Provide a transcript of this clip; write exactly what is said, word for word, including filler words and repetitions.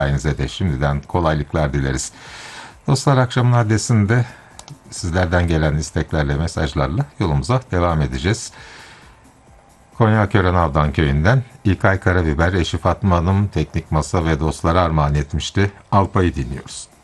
Ailenize de şimdiden kolaylıklar dileriz. Dostlar, akşamın adresinde sizlerden gelen isteklerle, mesajlarla yolumuza devam edeceğiz. Konya Körenavdan köyünden İlkay Karabiber, eşi Fatma Hanım, teknik masa ve dostlara armağan etmişti. Alpa'yı dinliyoruz.